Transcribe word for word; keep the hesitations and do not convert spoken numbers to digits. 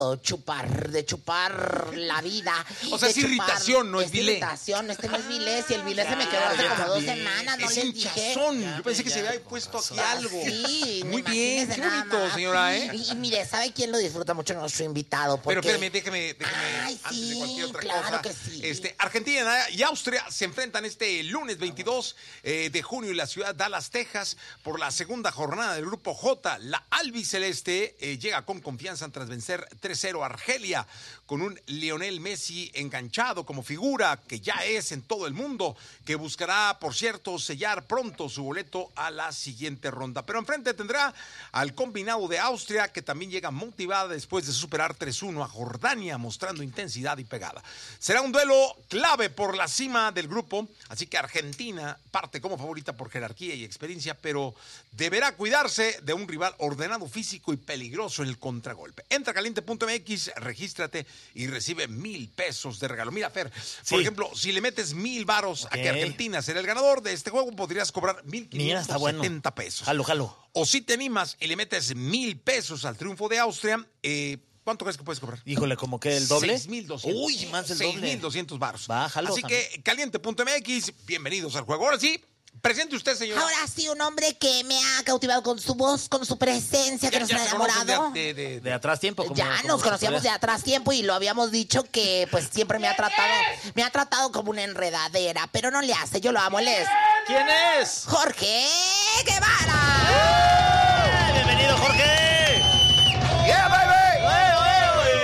O chupar, de chupar la vida. O sea, es chupar, irritación, no es vilé. irritación, este no es vilé. Si el vilé se me quedó hace como dos semanas, no es les dije. hinchazón. Yo pensé que se había puesto aquí algo. Sí, muy bien, qué bonito, señora, ¿eh? Y, y mire, ¿sabe quién lo disfruta mucho? Nuestro invitado. Porque... Pero espérame, déjeme, déjeme Ay, antes sí, de cualquier otra claro cosa. que sí. Este, Argentina y Austria se enfrentan este lunes veintidós eh, de junio en la ciudad de Dallas, Texas, por la segunda jornada del Grupo J. La albiceleste eh, llega con confianza tras vencer tres cero a Argelia, con un Lionel Messi enganchado como figura que ya es en todo el mundo, que buscará, por cierto, sellar pronto su boleto a la siguiente ronda. Pero enfrente tendrá al combinado de Austria, que también llega motivada después de superar tres uno a Jordania, mostrando intensidad y pegada. Será un duelo clave por la cima del grupo, así que Argentina parte como favorita por jerarquía y experiencia, pero deberá cuidarse de un rival ordenado, físico y peligroso en el contragolpe. Entra a caliente punto m x, regístrate y recibe mil pesos de regalo. Mira, Fer, Sí. por ejemplo, si le metes mil varos Ok. a que Argentina será el ganador de este juego, podrías cobrar mil Mira, está quinientos bueno. setenta pesos. Jalo, jalo. O si te animas y le metes mil pesos al triunfo de Austria, eh, ¿cuánto crees que puedes cobrar? Híjole, ¿como que el doble? seis mil doscientos. Uy, más el doble. seis mil doscientos baros. Bájalo Así también. que caliente punto m x, bienvenidos al juego. Ahora sí, presente usted, señora. Ahora sí, un hombre que me ha cautivado con su voz, con su presencia, que Ya- nos ya ha se conocen enamorado. De, de- de- De atrás tiempo. Como, Ya como nos se conocíamos de podría- atrás tiempo y lo habíamos dicho que pues siempre me ha tratado, me ha tratado como una enredadera, pero no le hace, yo lo amo, él es ¿Quién es? Jorge Guevara. ¡Eh! ¡Bienvenido, Jorge!